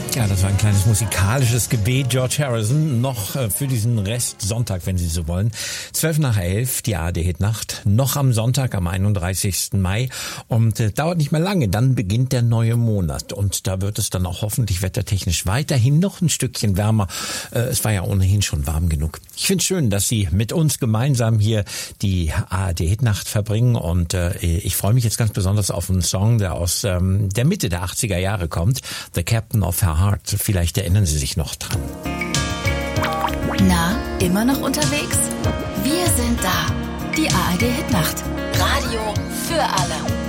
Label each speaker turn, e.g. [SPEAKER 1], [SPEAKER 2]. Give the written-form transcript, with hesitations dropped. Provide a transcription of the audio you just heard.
[SPEAKER 1] Ja, das war ein kleines musikalisches Gebet. George Harrison noch für diesen Rest Sonntag, wenn Sie so wollen. 11:12, die ARD-Hitnacht, noch am Sonntag, am 31. Mai. Und dauert nicht mehr lange, dann beginnt der neue Monat. Und da wird es dann auch hoffentlich wettertechnisch weiterhin noch ein Stückchen wärmer. Es war ja ohnehin schon warm genug. Ich finde es schön, dass Sie mit uns gemeinsam hier die ARD-Hitnacht verbringen. Und ich freue mich jetzt ganz besonders auf einen Song, der aus der Mitte der 80er Jahre kommt. The Captain of Her Heart. Vielleicht erinnern Sie sich noch dran.
[SPEAKER 2] Na, immer noch unterwegs? Wir sind da. Die ARD Hitnacht. Radio für alle.